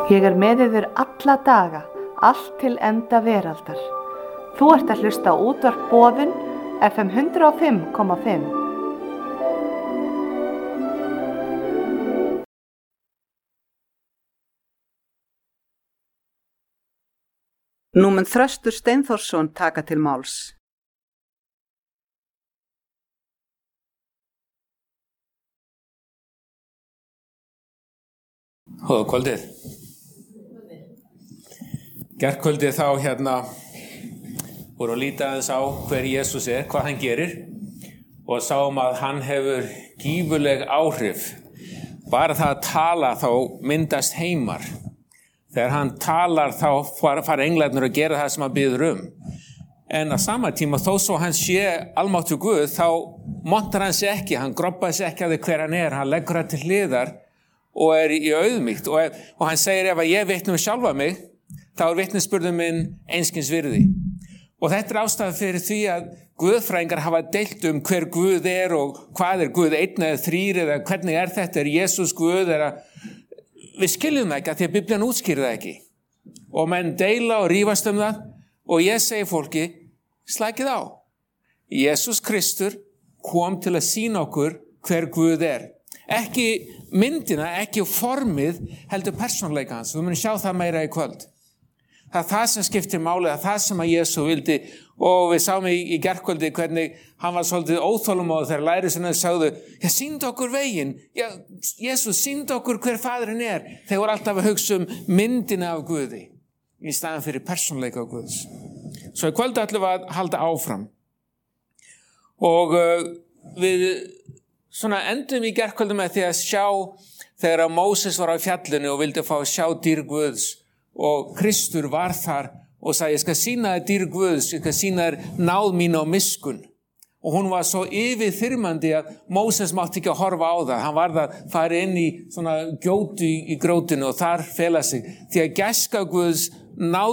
Ég með yður alla daga, allt til enda veraldar. Þú ert að hlusta á útvarp Boðun, FM 105,5. Nú mun Þröstur Steinþórsson taka til máls. Góða kvöldið. Gærkvöldið þá voru að líta aðeins á hver Jesús hvað hann gerir og sáum að hann hefur gífurleg áhrif. Bara það að tala þá myndast heimar. Þegar hann talar þá fara englarnir að gera það sem hann biður En á sama tíma þó svo hann almáttugur Guð þá montar hann sig ekki, hann groppaði sig ekki að því hver hann hann leggur það til hliðar og í auðmýkt og hann segir ef að ég vitni sjálfa mig þá vitnisburður minn einskis virði. Og þetta ástæða fyrir því að guðfræðingar hafa deilt hver Guð og hvað Guð, 1 eða 3 eða hvernig þetta, Jesús Guð við skiljum ekki að því að Biblían útskýrir það ekki. Og menn deila og rífast það og ég segi fólki, slækið á. Jesús Kristur kom til að sýna okkur hver Guð Ekki myndina, ekki formið, heldur persónuleika hans. Við munum sjá það meira í kvöld. Það það sem skiptir máli, það sem að Jesú vildi og við sáum í gærkvöldi hvernig hann var svolítið óþolumóður þegar lærisveinarnir sögðu, sýndu okkur veginn, Jesú, sýndu okkur hver faðirinn Þeir voru alltaf að hugsa myndina af Guði í staðan fyrir persónuleika af Guðs. Svo í kvöldi ætlum við að halda áfram. Og við endum í gærkvöldi með því að sjá þegar að Móses var á fjallinu og vildi fá að sjá dýr Guðs og Kristur var þar og sagði, ég skal sýna þér dýr Guðs, ég skal sýna þér náð mín og miskunn. Og hún var svo yfirþyrmandi að Móses mátti ekki að horfa á það. Hann varð að fara inn í svona gjótu í grótinu og þar fela sig. Því að gæska Guðs, náð